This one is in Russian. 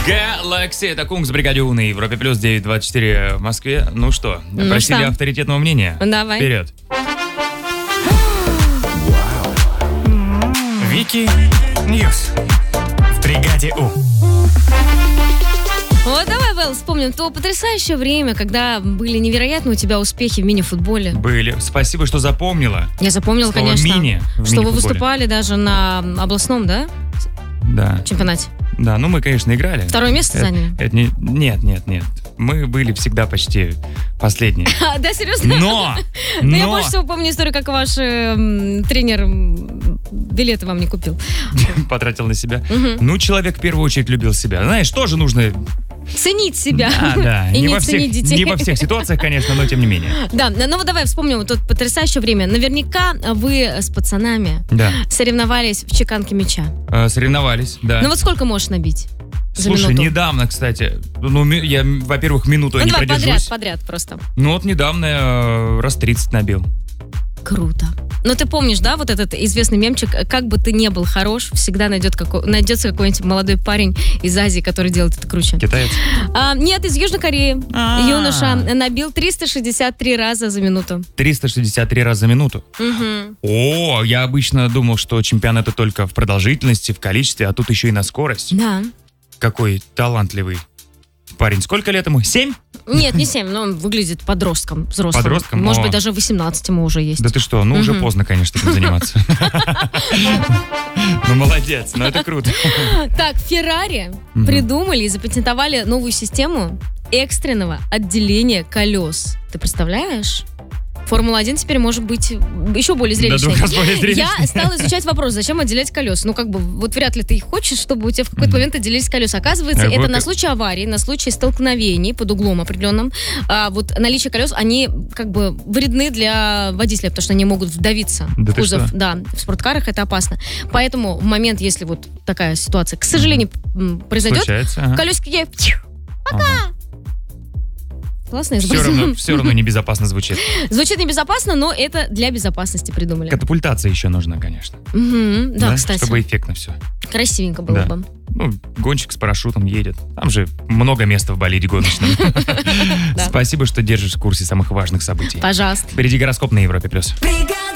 Galaxy, это Кунг с бригаде У на Европе плюс 924 в Москве. Ну что, просили авторитетного мнения? Давай. Вперед. Вики Ньюс в бригаде У. Вот давай, Вэл, вспомним то потрясающее время, когда были невероятные у тебя успехи в мини-футболе. Были. Спасибо, что запомнила. Я запомнила, Слово конечно, «мини» в что вы мини-футболе. выступали даже на областном, да, Да. чемпионате. Да, ну мы, конечно, играли. Второе место заняли? Нет. Мы были всегда почти последние. Да, серьезно? Но! Я больше всего помню историю, как ваш тренер билеты вам не купил. Потратил на себя. Ну, человек в первую очередь любил себя. Знаешь, тоже нужно... Ценить себя. Да. И Не не во всех, ценить детей. не во всех ситуациях, конечно, но тем не менее. Да, ну вот давай вспомним вот это потрясающее время. Наверняка вы с пацанами Да. соревновались в чеканке мяча. Соревновались, да. Ну вот сколько можешь набить за Слушай, минуту? недавно, кстати, я, во-первых, минуту Ну не давай продержусь. подряд просто. Ну вот недавно я раз 30 набил. Круто. Но ты помнишь, да, вот этот известный мемчик, как бы ты ни был хорош, всегда найдется какой-нибудь молодой парень из Азии, который делает это круче. Китаец? Нет, из Южной Кореи. А. Юноша набил 363 раза за минуту. 363 раза за минуту. Мгм. О, я обычно думал, что чемпион это только в продолжительности, в количестве, а тут еще и на скорость. Да. Какой талантливый парень. Сколько лет ему? 7? Нет, не 7, но он выглядит подростком, взрослым. Подростком? Может О. быть, даже 18 ему уже есть. Да ты что, ну уже поздно, конечно, этим заниматься. Ну молодец, ну это круто. Так, Феррари придумали и запатентовали новую систему экстренного отделения колес. Ты представляешь? Формула-1 теперь может быть еще более зрелищной. Да, раз более зрелищной. Я стала изучать вопрос, зачем отделять колеса. Ну, как бы, вот вряд ли ты хочешь, чтобы у тебя в какой-то момент отделились колеса. Оказывается, это на случай аварии, на случай столкновений под углом определенным. Вот наличие колес, они как бы вредны для водителя, потому что они могут вдавиться Да в ты кузов. что? Да, в спорткарах это опасно. Поэтому в момент, если вот такая ситуация, к сожалению, произойдет, Случается, ага. колесики Ага. классно, Все равно небезопасно звучит. Звучит небезопасно, но это для безопасности придумали. Катапультация еще нужна, конечно. Мгм, да, кстати. Чтобы эффектно все. Красивенько было Да. бы. Ну, гонщик с парашютом едет. Там же много места в болиде гоночном. Да. Спасибо, что держишь в курсе самых важных событий. Пожалуйста. Впереди гороскоп на Европе+.